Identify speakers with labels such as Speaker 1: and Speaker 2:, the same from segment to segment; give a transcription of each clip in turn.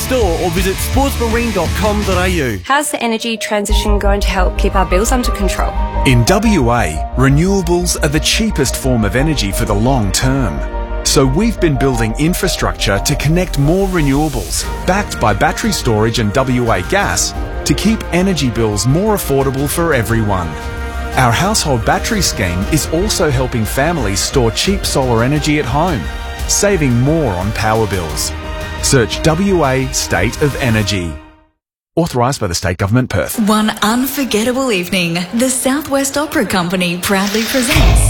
Speaker 1: store or visit sportsmarine.com.au.
Speaker 2: How's the energy transition going to help keep our bills under control?
Speaker 3: In WA, renewables are the cheapest form of energy for the long term. So we've been building infrastructure to connect more renewables, backed by battery storage and WA Gas, to keep energy bills more affordable for everyone. Our household battery scheme is also helping families store cheap solar energy at home, saving more on power bills. Search WA State of Energy. Authorised by the State Government, Perth.
Speaker 4: One unforgettable evening, the South West Opera Company proudly presents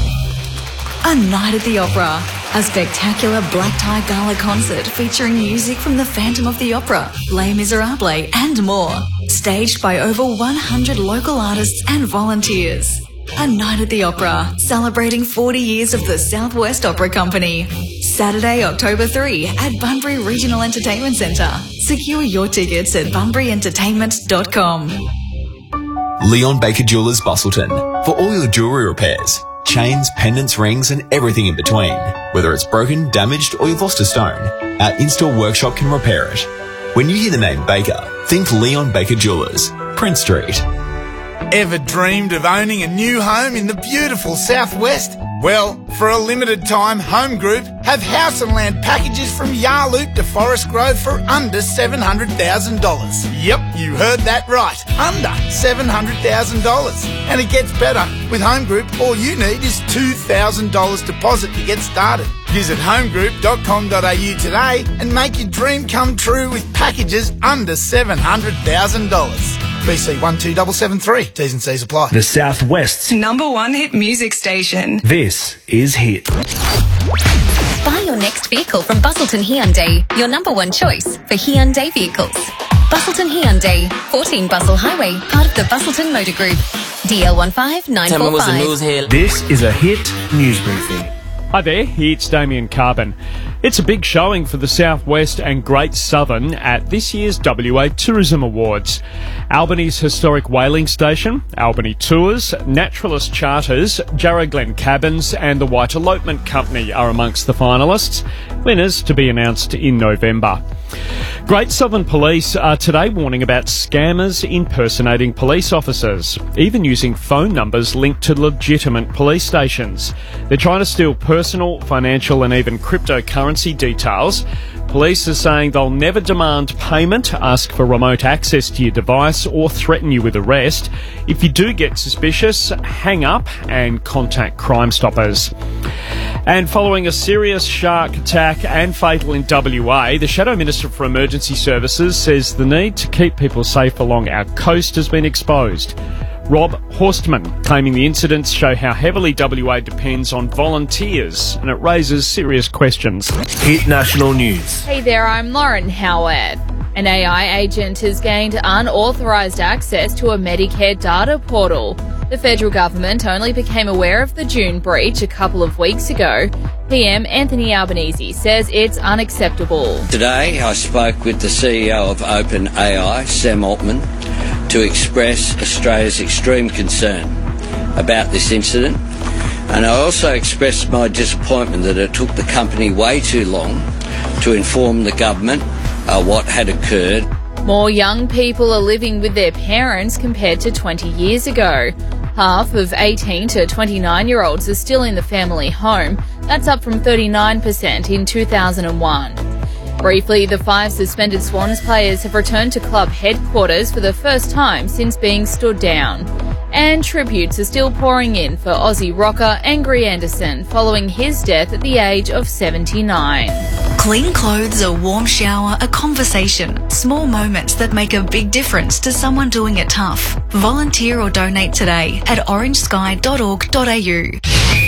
Speaker 4: A Night at the Opera, a spectacular black tie gala concert featuring music from The Phantom of the Opera, Les Miserables and more. Staged by over 100 local artists and volunteers. A Night at the Opera, celebrating 40 years of the South West Opera Company. Saturday, October 3 at Bunbury Regional Entertainment Centre. Secure your tickets at bunburyentertainment.com.
Speaker 5: Leon Baker Jewelers Bustleton. For all your jewellery repairs, chains, pendants, rings and everything in between. Whether it's broken, damaged or you've lost a stone, our in-store workshop can repair it. When you hear the name Baker, think Leon Baker Jewelers, Prince Street.
Speaker 6: Ever dreamed of owning a new home in the beautiful southwest? Well, for a limited time, Home Group have house and land packages from Yarloop to Forest Grove for under $700,000. Yep, you heard that right. Under $700,000. And it gets better. With Home Group, all you need is $2,000 deposit to get started. Visit homegroup.com.au today and make your dream come true with packages under $700,000. BC 12773. T's and C's apply.
Speaker 7: The Southwest's
Speaker 4: #1 hit music station.
Speaker 7: This is Hit.
Speaker 8: Buy your next vehicle from Bustleton Hyundai, your #1 choice for Hyundai vehicles. Bustleton Hyundai, 14 Bustle Highway, part of the Bustleton Motor Group. DL15945.
Speaker 7: This is a Hit news briefing.
Speaker 9: Hi there, it's Damien Carbon. It's a big showing for the Southwest and Great Southern at this year's WA Tourism Awards. Albany's historic whaling station, Albany Tours, Naturalist Charters, Jarrah Glen Cabins and the White Elopement Company are amongst the finalists. Winners to be announced in November. Great Southern Police are today warning about scammers impersonating police officers, even using phone numbers linked to legitimate police stations. They're trying to steal personal, financial and even cryptocurrency details. Police are saying they'll never demand payment, ask for remote access to your device or threaten you with arrest. If you do get suspicious, hang up and contact Crime Stoppers. And following a serious shark attack and fatal in WA, the Shadow Minister for Emergency Services says the need to keep people safe along our coast has been exposed. Rob Horstman claiming the incidents show how heavily WA depends on volunteers, and it raises serious questions.
Speaker 7: Hit National News.
Speaker 10: Hey there, I'm Lauren Howard. An AI agent has gained unauthorised access to a Medicare data portal. The federal government only became aware of the June breach a couple of weeks ago. PM Anthony Albanese says it's unacceptable.
Speaker 11: Today I spoke with the CEO of OpenAI, Sam Altman, to express Australia's extreme concern about this incident, and I also expressed my disappointment that it took the company way too long to inform the government what had occurred.
Speaker 10: More young people are living with their parents compared to 20 years ago. Half of 18 to 29-year-olds are still in the family home. That's up from 39% in 2001. Briefly, the 5 suspended Swans players have returned to club headquarters for the first time since being stood down. And tributes are still pouring in for Aussie rocker Angry Anderson following his death at the age of 79.
Speaker 4: Clean clothes, a warm shower, a conversation. Small moments that make a big difference to someone doing it tough. Volunteer or donate today at orangesky.org.au.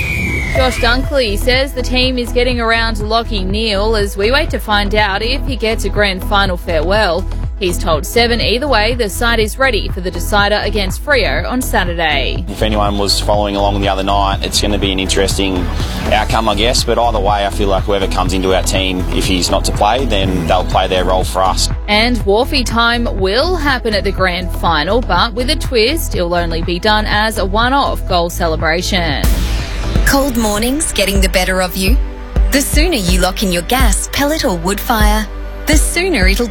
Speaker 10: Josh Dunkley says the team is getting around Lachie Neale as we wait to find out if he gets a grand final farewell. He's told Seven either way the side is ready for the decider against Freo on Saturday.
Speaker 12: If anyone was following along the other night, it's going to be an interesting outcome, I guess. But either way, I feel like whoever comes into our team, if he's not to play, then they'll play their role for us.
Speaker 10: And Wharfie time will happen at the grand final, but with a twist, it'll only be done as a one-off goal celebration.
Speaker 8: Cold mornings getting the better of you? The sooner you lock in your gas, pellet or wood fire, the sooner it'll